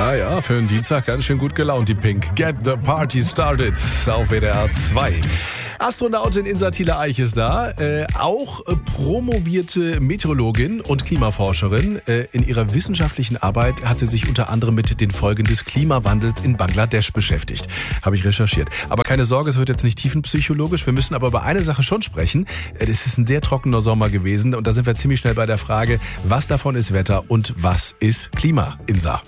Ja, für einen Dienstag ganz schön gut gelaunt, die Pink. Get the Party Started auf WDR 2. Astronautin Insatile Eich ist da, auch promovierte Meteorologin und Klimaforscherin. In ihrer wissenschaftlichen Arbeit hat sie sich unter anderem mit den Folgen des Klimawandels in Bangladesch beschäftigt. Habe ich recherchiert. Aber keine Sorge, es wird jetzt nicht tiefenpsychologisch. Wir müssen aber über eine Sache schon sprechen. Es ist ein sehr trockener Sommer gewesen und da sind wir ziemlich schnell bei der Frage, was davon ist Wetter und was ist Klima, Insa?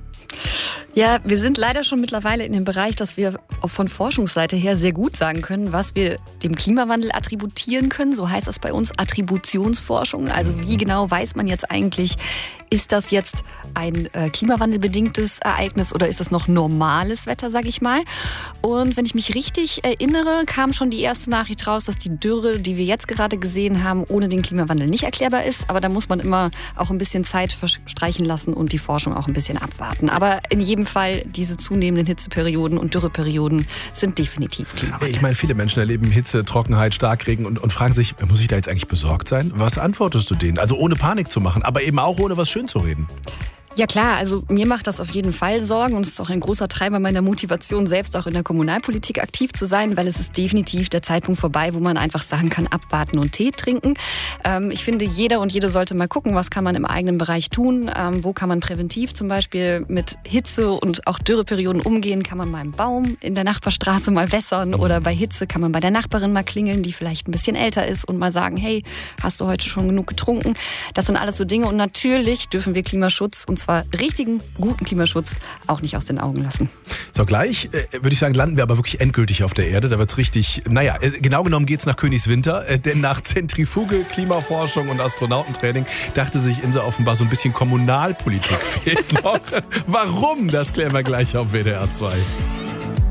Ja, wir sind leider schon mittlerweile in dem Bereich, dass wir von Forschungsseite her sehr gut sagen können, was wir dem Klimawandel attributieren können. So heißt das bei uns Attributionsforschung. Also wie genau weiß man jetzt eigentlich, ist das jetzt ein klimawandelbedingtes Ereignis oder ist das noch normales Wetter, sag ich mal. Und wenn ich mich richtig erinnere, kam schon die erste Nachricht raus, dass die Dürre, die wir jetzt gerade gesehen haben, ohne den Klimawandel nicht erklärbar ist. Aber da muss man immer auch ein bisschen Zeit verstreichen lassen und die Forschung auch ein bisschen abwarten. Aber in jedem Fall, diese zunehmenden Hitzeperioden und Dürreperioden sind definitiv Klimawandel. Ich meine, viele Menschen erleben Hitze, Trockenheit, Starkregen und fragen sich, muss ich da jetzt eigentlich besorgt sein? Was antwortest du denen? Also ohne Panik zu machen, aber eben auch ohne was schön zu reden. Ja klar, also mir macht das auf jeden Fall Sorgen und es ist auch ein großer Treiber meiner Motivation, selbst auch in der Kommunalpolitik aktiv zu sein, weil es ist definitiv der Zeitpunkt vorbei, wo man einfach sagen kann, abwarten und Tee trinken. Ich finde, jeder und jede sollte mal gucken, was kann man im eigenen Bereich tun, wo kann man präventiv zum Beispiel mit Hitze und auch Dürreperioden umgehen, kann man mal einen Baum in der Nachbarstraße mal wässern oder bei Hitze kann man bei der Nachbarin mal klingeln, die vielleicht ein bisschen älter ist und mal sagen, hey, hast du heute schon genug getrunken? Das sind alles so Dinge und natürlich dürfen wir Klimaschutz und zwar richtigen, guten Klimaschutz auch nicht aus den Augen lassen. So, gleich würde ich sagen, landen wir aber wirklich endgültig auf der Erde. Da wird es richtig, genau genommen geht es nach Königswinter, denn nach Zentrifuge, Klimaforschung und Astronautentraining dachte sich Insa offenbar so ein bisschen Kommunalpolitik fehlt noch. Warum? Das klären wir gleich auf WDR 2.